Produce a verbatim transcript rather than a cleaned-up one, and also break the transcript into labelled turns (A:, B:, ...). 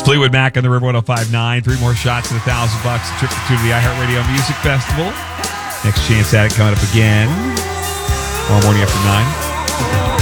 A: Fleetwood Mac on the River one oh five point nine. Three more shots at a thousand bucks. A trip to the iHeartRadio Music Festival. Next chance at it coming up again tomorrow morning after nine.